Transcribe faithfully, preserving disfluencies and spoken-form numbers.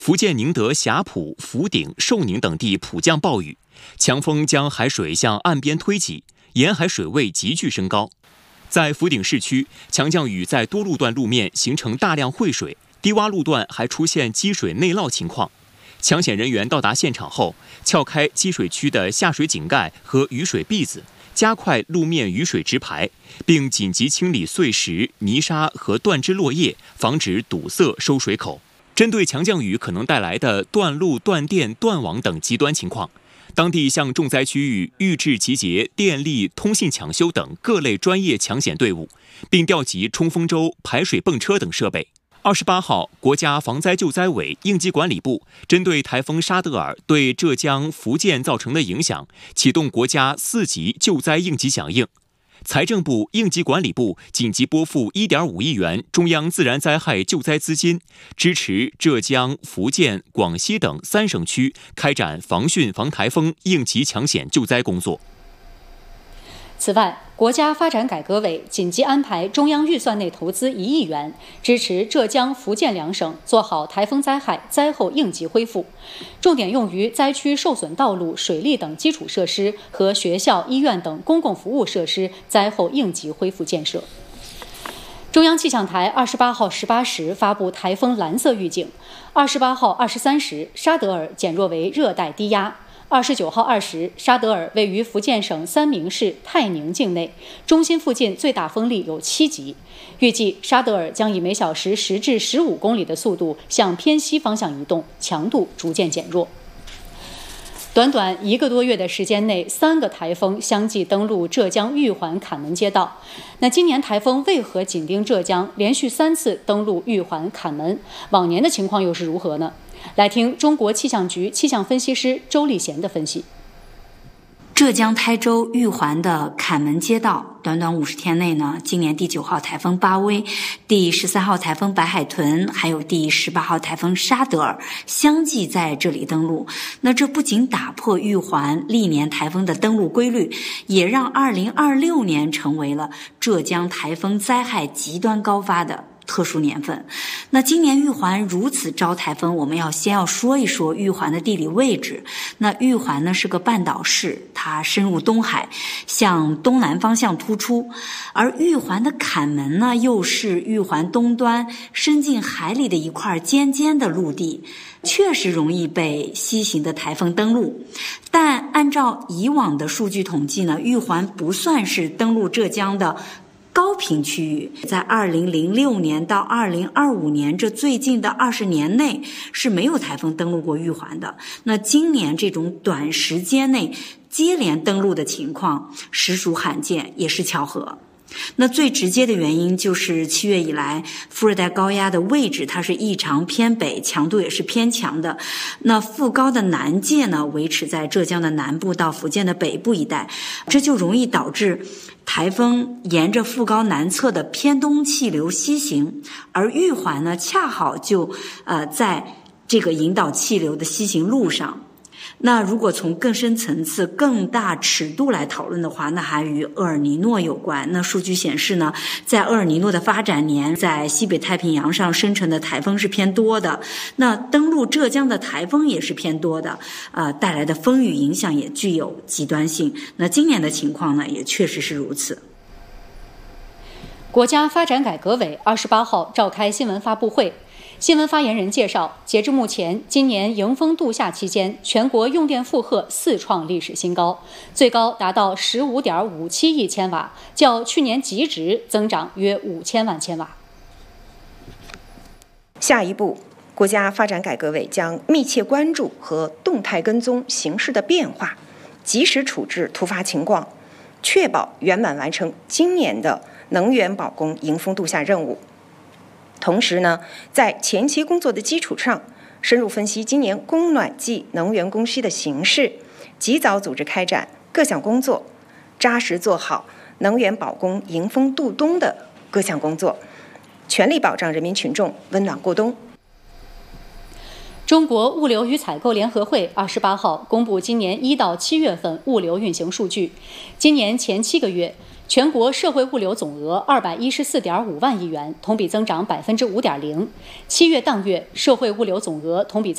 福建宁德霞浦、福鼎、寿宁等地普降暴雨，强风将海水向岸边推挤，沿海水位急剧升高。在福鼎市区，强降雨在多路段路面形成大量汇水，低洼路段还出现积水内涝情况。抢险人员到达现场后，撬开积水区的下水井盖和雨水篦子，加快路面雨水直排，并紧急清理碎石、泥沙和断枝落叶，防止堵塞收水口。针对强降雨可能带来的断路、断电、断网等极端情况，当地向重灾区域预制集结电力、通信抢修等各类专业抢险队伍，并调集冲锋舟、排水泵车等设备。二十八号，国家防灾救灾委应急管理部针对台风沙德尔对浙江、福建造成的影响，启动国家四级救灾应急响应。财政部、应急管理部紧急拨付 一点五亿元中央自然灾害救灾资金，支持浙江、福建、广西等三省区开展防汛防台风应急抢险救灾工作。 此外，国家发展改革委紧急安排中央预算内投资一亿元，支持浙江、福建两省做好台风灾害灾后应急恢复，重点用于灾区受损道路、水利等基础设施和学校、医院等公共服务设施灾后应急恢复建设。中央气象台二十八号十八时发布台风蓝色预警，二十八号二十三时，沙德尔减弱为热带低压。二十九号二时，沙德尔位于福建省三明市泰宁境内，中心附近最大风力有七级。预计沙德尔将以每小时十至十五公里的速度向偏西方向移动，强度逐渐减弱。短短一个多月的时间内，三个台风相继登陆浙江玉环、坎门街道。那今年台风为何紧盯浙江，连续三次登陆玉环、坎门？往年的情况又是如何呢？来听中国气象局气象分析师周立贤的分析。 浙江台州玉环的坎门街道，短短五十天内呢，今年第九号台风巴威、第十三号台风白海豚，还有第十八号台风沙德尔相继在这里登陆。那这不仅打破玉环历年台风的登陆规律，也让二零二六年成为了浙江台风灾害极端高发的特殊年份。那今年玉环如此招台风，我们要先要说一说玉环的地理位置。那玉环呢是个半岛市，它深入东海，向东南方向突出，而玉环的坎门呢又是玉环东端伸进海里的一块尖尖的陆地，确实容易被西行的台风登陆。但按照以往的数据统计呢，玉环不算是登陆浙江的高频区域，在二零零六年到二零二五年这最近的二十年内是没有台风登陆过玉环的。那今年这种短时间内接连登陆的情况实属罕见，也是巧合。那最直接的原因就是七月以来副热带高压的位置它是异常偏北，强度也是偏强的。那副高的南界呢维持在浙江的南部到福建的北部一带，这就容易导致台风沿着副高南侧的偏东气流西行，而玉环呢恰好就呃在这个引导气流的西行路上。那如果从更深层次、更大尺度来讨论的话，那还与厄尔尼诺有关。那数据显示呢，在厄尔尼诺的发展年，在西北太平洋上生成的台风是偏多的，那登陆浙江的台风也是偏多的，呃，带来的风雨影响也具有极端性。那今年的情况呢，也确实是如此。 国家发展改革委二十八号召开新闻发布会。新闻发言人介绍，截至目前，今年迎风度夏期间，全国用电负荷四创历史新高，最高达到 十五点五七亿千瓦，较去年极值增长约五千万千瓦。 下一步，国家发展改革委将密切关注和动态跟踪形势的变化，及时处置突发情况，确保圆满完成今年的能源保供迎风度夏任务。同时呢，在前期工作的基础上，深入分析今年供暖季能源供需的形势，及早组织开展各项工作，扎实做好能源保供迎风度冬的各项工作，全力保障人民群众温暖过冬。 中国物流与采购联合会二十八号公布今年一到七月份物流运行数据，今年前七个月，全国社会物流总额二百一十四点五万亿元，同比增长百分之五点零。七月当月，社会物流总额同比增